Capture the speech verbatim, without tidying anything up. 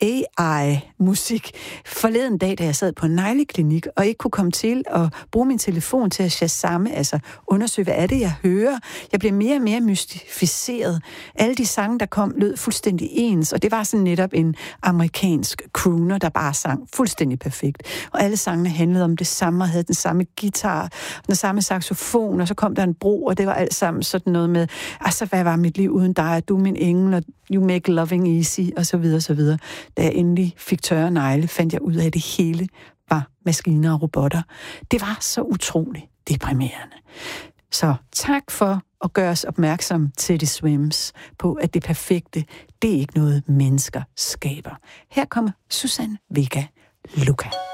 A I-musik forleden dag, da jeg sad på en negleklinik, og ikke kunne komme til at bruge min telefon til at shazamme, altså undersøge, hvad er det, jeg hører. Jeg blev mere og mere mystificeret. Alle de sange, der kom, lød fuldstændig ens, og det var sådan netop en amerikansk crooner, der bare sang fuldstændig perfekt. Og alle sangene handlede om det samme, og havde den samme guitar, den samme saxofon, og så kom der en bro, og det var alt sammen sådan noget med, altså, hvad var mit liv uden dig, du er min engel, og you make loving easy, og så videre, og så videre. Da jeg endelig fik tørre negle, fandt jeg ud af, at det hele var maskiner og robotter. Det var så utroligt deprimerende. Så tak for at gøre os opmærksom til det Swims på, at det perfekte, det er ikke noget, mennesker skaber. Her kommer Susanne Vega Luca.